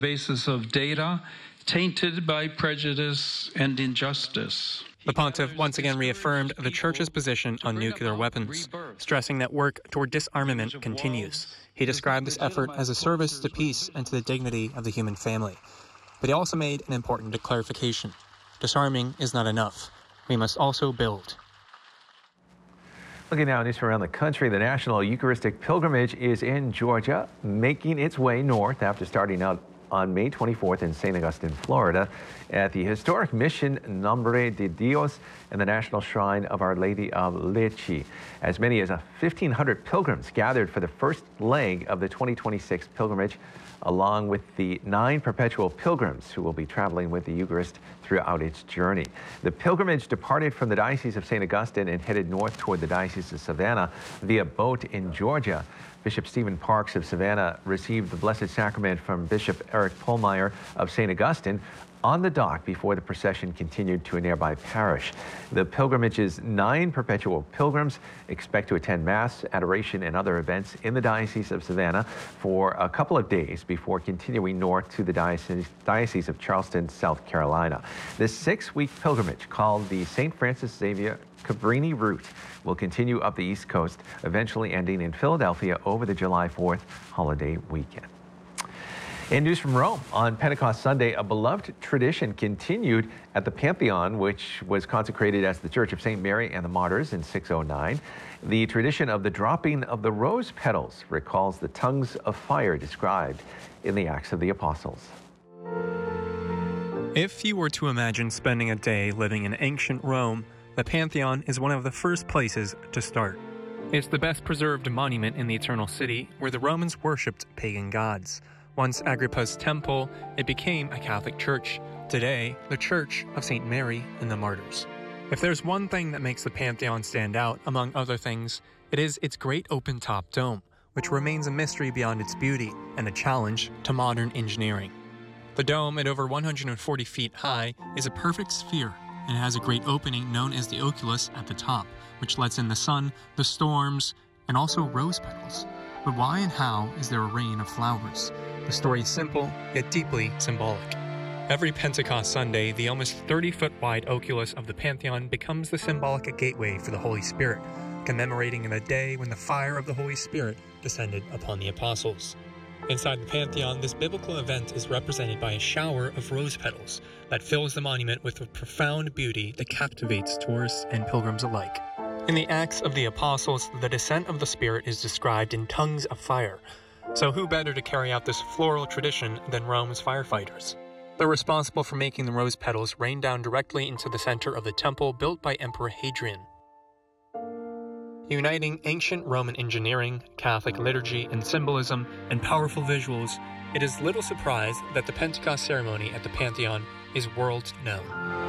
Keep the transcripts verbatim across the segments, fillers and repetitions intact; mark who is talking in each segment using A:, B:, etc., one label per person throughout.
A: Basis of data tainted by prejudice and injustice.
B: The pontiff once again reaffirmed the Church's position on nuclear weapons, stressing that work toward disarmament continues. He described this effort as a service to peace and to the dignity of the human family. But he also made an important clarification. Disarming is not enough. We must also build.
C: Looking now at news from around the country, the National Eucharistic Pilgrimage is in Georgia, making its way north after starting out on May twenty-fourth in Saint Augustine, Florida, at the historic Mission Nombre de Dios and the National Shrine of Our Lady of Leche. As many as fifteen hundred pilgrims gathered for the first leg of the twenty twenty-six pilgrimage, along with the nine perpetual pilgrims who will be traveling with the Eucharist throughout its journey. The pilgrimage departed from the Diocese of Saint Augustine and headed north toward the Diocese of Savannah via boat in Georgia. Bishop Stephen Parks of Savannah received the Blessed Sacrament from Bishop Eric Pohlmeyer of Saint Augustine on the dock before the procession continued to a nearby parish. The pilgrimage's nine perpetual pilgrims expect to attend Mass, adoration, and other events in the Diocese of Savannah for a couple of days before continuing north to the Diocese, Diocese of Charleston, South Carolina. This six-week pilgrimage, called the Saint Francis Xavier Cabrini route, will continue up the East Coast, eventually ending in Philadelphia over the July fourth holiday weekend. In news from Rome, on Pentecost Sunday, a beloved tradition continued at the Pantheon, which was consecrated as the Church of Saint Mary and the Martyrs in six oh nine. The tradition of the dropping of the rose petals recalls the tongues of fire described in the Acts of the Apostles.
B: If you were to imagine spending a day living in ancient Rome, the Pantheon is one of the first places to start. It's the best preserved monument in the Eternal City, where the Romans worshipped pagan gods. Once Agrippa's temple, it became a Catholic church. Today, the Church of Saint Mary and the Martyrs. If there's one thing that makes the Pantheon stand out, among other things, it is its great open-top dome, which remains a mystery beyond its beauty and a challenge to modern engineering. The dome, at over one hundred forty feet high, is a perfect sphere and has a great opening known as the oculus at the top, which lets in the sun, the storms, and also rose petals. But why and how is there a rain of flowers? The story is simple, yet deeply symbolic. Every Pentecost Sunday, the almost thirty-foot wide oculus of the Pantheon becomes the symbolic gateway for the Holy Spirit, commemorating the day when the fire of the Holy Spirit descended upon the apostles. Inside the Pantheon, this biblical event is represented by a shower of rose petals that fills the monument with a profound beauty that captivates tourists and pilgrims alike. In the Acts of the Apostles, the descent of the Spirit is described in tongues of fire. So who better to carry out this floral tradition than Rome's firefighters? They're responsible for making the rose petals rain down directly into the center of the temple built by Emperor Hadrian. Uniting ancient Roman engineering, Catholic liturgy and symbolism, and powerful visuals, it is little surprise that the Pentecost ceremony at the Pantheon is world known.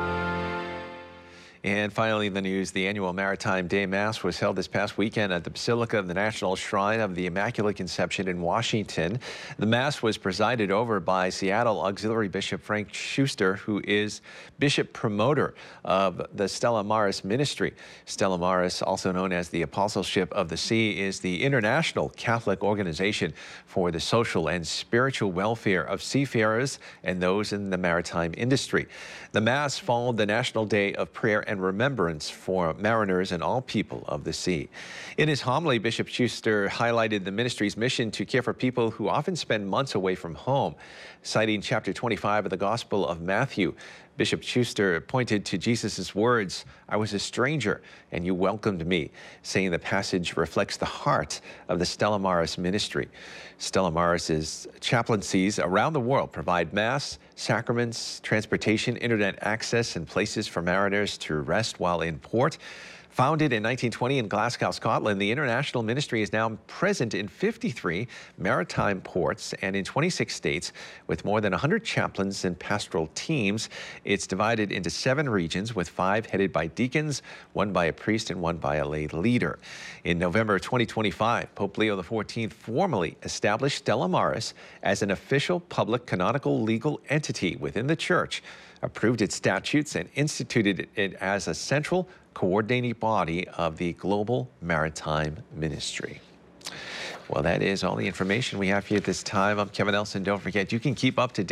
C: And finally, in the news, the annual Maritime Day Mass was held this past weekend at the Basilica of the National Shrine of the Immaculate Conception in Washington. The Mass was presided over by Seattle Auxiliary Bishop Frank Schuster, who is Bishop Promoter of the Stella Maris Ministry. Stella Maris, also known as the Apostleship of the Sea, is the international Catholic organization for the social and spiritual welfare of seafarers and those in the maritime industry. The Mass followed the National Day of Prayer and remembrance for mariners and all people of the sea. In his homily, Bishop Schuster highlighted the ministry's mission to care for people who often spend months away from home. Citing chapter twenty-five of the Gospel of Matthew, Bishop Schuster pointed to Jesus' words, "I was a stranger, and you welcomed me," saying the passage reflects the heart of the Stella Maris ministry. Stella Maris's chaplaincies around the world provide Mass, sacraments, transportation, internet access, and places for mariners to rest while in port. Founded in nineteen twenty in Glasgow, Scotland, the international ministry is now present in fifty-three maritime ports and in twenty-six states with more than one hundred chaplains and pastoral teams. It's divided into seven regions with five headed by deacons, one by a priest and one by a lay leader. In November twenty twenty-five, Pope Leo the fourteenth formally established Stella Maris as an official public canonical legal entity within the Church, approved its statutes, and instituted it as a central coordinating body of the global maritime ministry. Well, that is all the information we have for you at this time. I'm Kevin Nelson. Don't forget, you can keep up to date